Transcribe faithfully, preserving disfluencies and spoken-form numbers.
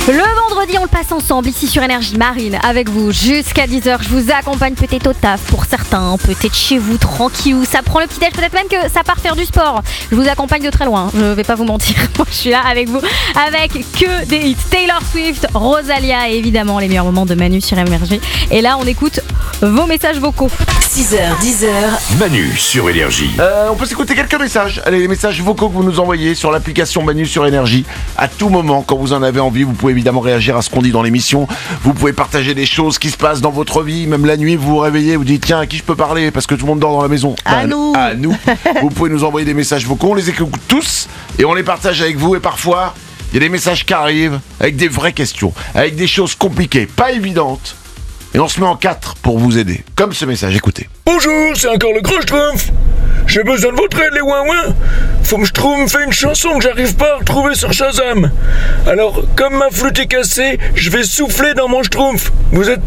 Le vendredi, on le passe ensemble ici sur Énergie Marine avec vous jusqu'à dix heures. Je vous accompagne peut-être au taf pour certains, peut-être chez vous, tranquillou. Ça prend le petit déj, peut-être même que ça part faire du sport. Je vous accompagne de très loin, je vais pas vous mentir. Moi, je suis là avec vous avec que des hits. Taylor Swift, Rosalia et évidemment les meilleurs moments de Manu sur Énergie. Et là, on écoute vos messages vocaux. six heures, dix heures. Manu sur Énergie. Euh, on peut s'écouter quelques messages. Allez, les messages vocaux que vous nous envoyez sur l'application Manu sur Énergie. À tout moment, quand vous en avez envie, vous pouvez évidemment réagir à ce qu'on dit dans l'émission. Vous pouvez partager des choses qui se passent dans votre vie. Même la nuit, vous vous réveillez, vous dites tiens, à qui je peux parler parce que tout le monde dort dans la maison. À Ben, nous. À nous. Vous pouvez nous envoyer des messages vocaux. On les écoute tous et on les partage avec vous. Et parfois, il y a des messages qui arrivent avec des vraies questions, avec des choses compliquées, pas évidentes. Et on se met en quatre pour vous aider. Comme ce message, écoutez. Bonjour, c'est encore le gros Schtroumpf. J'ai besoin de votre aide, les ouin-ouin. Faut que Schtroumpf me fait une chanson que j'arrive pas à retrouver sur Shazam. Alors, comme ma flûte est cassée, je vais souffler dans mon Schtroumpf. Vous êtes prêts ?